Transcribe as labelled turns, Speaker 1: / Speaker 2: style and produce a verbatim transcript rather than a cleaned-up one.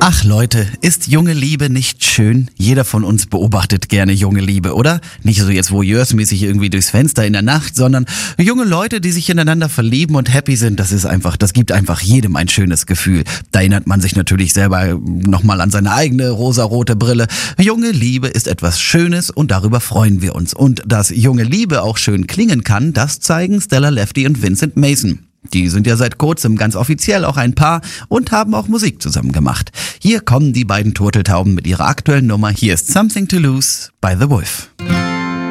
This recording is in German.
Speaker 1: Ach Leute, ist junge Liebe nicht schön? Jeder von uns beobachtet gerne junge Liebe, oder? Nicht so jetzt voyeursmäßig irgendwie durchs Fenster in der Nacht, sondern junge Leute, die sich ineinander verlieben und happy sind, das ist einfach, das gibt einfach jedem ein schönes Gefühl. Da erinnert man sich natürlich selber nochmal an seine eigene rosarote Brille. Junge Liebe ist etwas Schönes und darüber freuen wir uns. Und dass junge Liebe auch schön klingen kann, das zeigen Stella Lefty und Vincent Mason. Die sind ja seit kurzem ganz offiziell auch ein Paar und haben auch Musik zusammen gemacht. Hier kommen die beiden Turteltauben mit ihrer aktuellen Nummer. Hier ist Something to Lose by The Wolf.